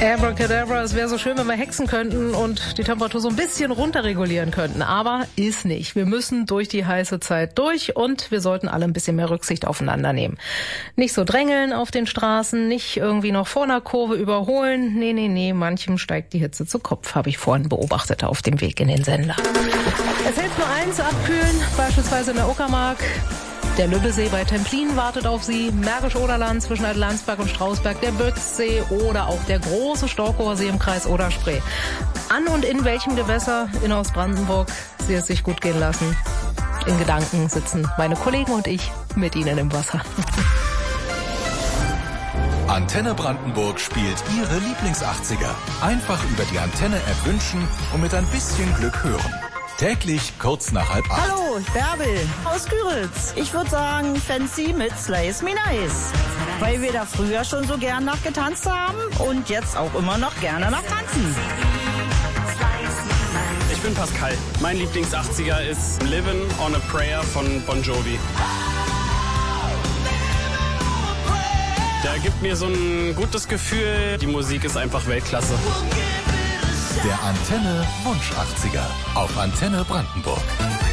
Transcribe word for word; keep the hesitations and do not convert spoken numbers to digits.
Abracadabra, es wäre so schön, wenn wir hexen könnten und die Temperatur so ein bisschen runterregulieren könnten, aber ist nicht. Wir müssen durch die heiße Zeit durch und wir sollten alle ein bisschen mehr Rücksicht aufeinander nehmen. Nicht so drängeln auf den Straßen, nicht irgendwie noch vor einer Kurve überholen. Nee, nee, nee, manchem steigt die Hitze zu Kopf, habe ich vorhin beobachtet auf dem Weg in den Sender. Es hilft nur eins, abkühlen, beispielsweise in der Uckermark. Der Lübbesee bei Templin wartet auf Sie, Märkisch-Oderland zwischen Adlandsberg und Strausberg, der Bötzsee oder auch der große Storkower See im Kreis Oder-Spree. An und in welchem Gewässer in Ostbrandenburg Sie es sich gut gehen lassen. In Gedanken sitzen meine Kollegen und ich mit Ihnen im Wasser. Antenne Brandenburg spielt Ihre Lieblings-achtziger. Einfach über die Antenne-App wünschen und mit ein bisschen Glück hören. Täglich kurz nach halb acht. Hallo, Bärbel aus Güritz. Ich würde sagen Fancy mit Slice Me Nice. Weil wir da früher schon so gern nachgetanzt haben und jetzt auch immer noch gerne nachtanzen. Ich bin Pascal. Mein Lieblings-achtziger ist Livin' on a Prayer von Bon Jovi. Der gibt mir so ein gutes Gefühl. Die Musik ist einfach Weltklasse. Der Antenne Wunsch achtziger auf Antenne Brandenburg.